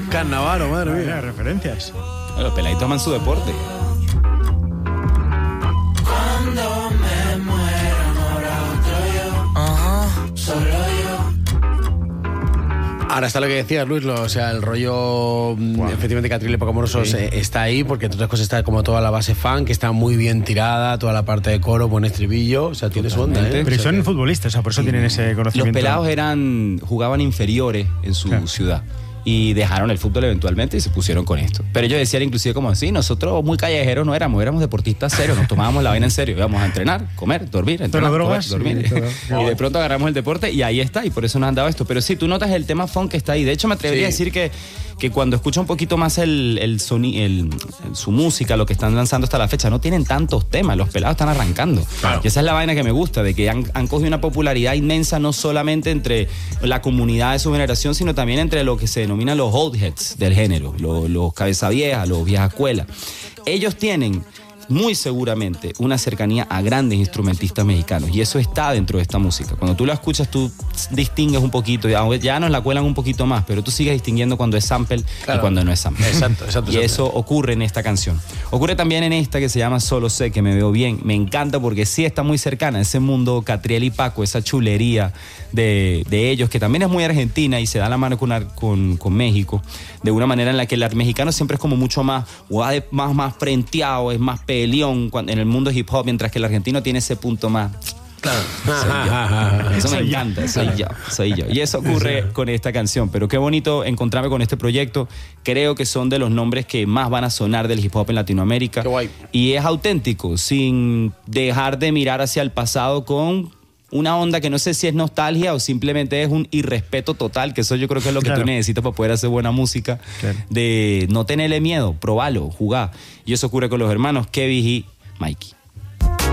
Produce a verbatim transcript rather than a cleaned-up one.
Carnavaro, madre mía. Mira, referencias. Los peladitos aman su deporte. Cuando me muera, no habrá otro yo. Ajá. Solo yo. Ahora está lo que decías, Luis, lo, o sea, el rollo, wow. efectivamente, Catriel y Paco Moroso sí. está ahí, porque entre otras cosas está como toda la base fan, que está muy bien tirada, toda la parte de coro, buen estribillo, o sea, tiene su onda, ¿eh? Pero o sea, son que... futbolistas, o sea, por eso sí. tienen ese conocimiento. Los pelados eran, jugaban inferiores en su claro. ciudad. Y dejaron el fútbol eventualmente y se pusieron con esto. Pero ellos decían inclusive como así, nosotros muy callejeros no éramos, éramos deportistas serios, nos tomábamos la vaina en serio, íbamos a entrenar, comer, dormir, entrenar, comer, dormir. Sí, y de pronto agarramos el deporte y ahí está, y por eso nos han dado esto. Pero sí, tú notas el tema funk que está ahí. De hecho, me atrevería sí. a decir que, que cuando escucho un poquito más el, el, soni, el, el su música, lo que están lanzando hasta la fecha, no tienen tantos temas, los pelados están arrancando. Claro. Y esa es la vaina que me gusta, de que han, han cogido una popularidad inmensa no solamente entre la comunidad de su generación, sino también entre lo que se denomina los old heads del género, los, los cabeza vieja, los vieja escuela. Ellos tienen muy seguramente una cercanía a grandes instrumentistas mexicanos y eso está dentro de esta música. Cuando tú la escuchas, tú distingues un poquito, ya nos la cuelan un poquito más, pero tú sigues distinguiendo cuando es sample claro. y cuando no es sample. Exacto, exacto. Y eso ocurre en esta canción. Ocurre también en esta que se llama Solo sé que me veo bien. Me encanta porque sí está muy cercana a ese mundo Catriel y Paco, esa chulería de, de ellos, que también es muy argentina y se da la mano con, con, con México, de una manera en la que el mexicano siempre es como mucho más, más, más frenteado, es más peleón en el mundo hip hop, mientras que el argentino tiene ese punto más... Claro, soy yo. Eso me encanta, soy yo, soy yo. Y eso ocurre con esta canción. Pero qué bonito encontrarme con este proyecto. Creo que son de los nombres que más van a sonar del hip hop en Latinoamérica. Qué guay. Y es auténtico, sin dejar de mirar hacia el pasado con una onda que no sé si es nostalgia o simplemente es un irrespeto total, que eso yo creo que es lo que claro. tú necesitas para poder hacer buena música. Claro. De no tenerle miedo, probalo, jugar. Y eso ocurre con los hermanos Kevin y Mikey.